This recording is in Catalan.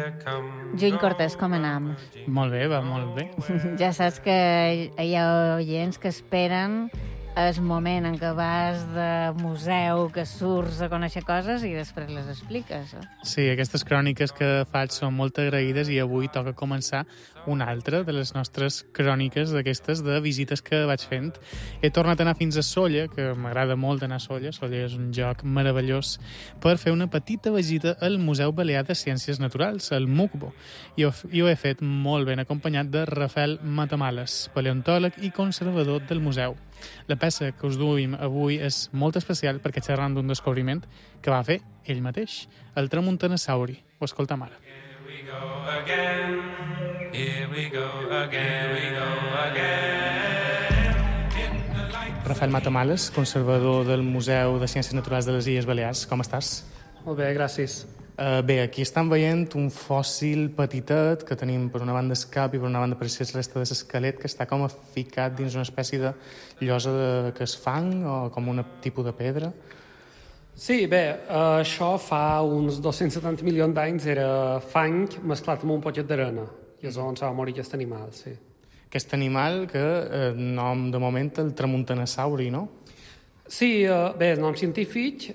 Juny Cortés, com anam? Molt bé, va molt bé. Ja saps que hi ha oients que esperen el moment en què vas de museu, que surts a conèixer coses i després les expliques. Sí, aquestes cròniques que faig són molt agraïdes i avui toca començar una altra de les nostres cròniques d'aquestes de visites que vaig fent. He tornat a anar fins a Sóller, que m'agrada molt anar a Sóller. Sóller és un lloc meravellós, per fer una petita visita al Museu Balear de Ciències Naturals, el MUCBO. I ho he fet molt ben acompanyat de Rafael Matamales, paleontòleg i conservador del museu. La peça que us duim avui és molt especial perquè xerram d'un descobriment que va fer ell mateix, el tramuntanasauri. Ho escoltem ara. Rafael Matamales, conservador del Museu de Ciències Naturals de les Illes Balears. Com estàs? Molt bé, gràcies. Bé, aquí estan veient un fòssil petitet que tenim per una banda el cap i per una banda per la resta de l'esquelet, que està com ficat dins una espècie de llosa que és fang o com un tipus de pedra. Sí, bé, això fa uns 270 milions d'anys era fang mesclat amb un poquet d'arena, i és on se va morir aquest animal, sí. Aquest animal que nom de moment el tramuntanasauri, no? Sí, bé, el nom científic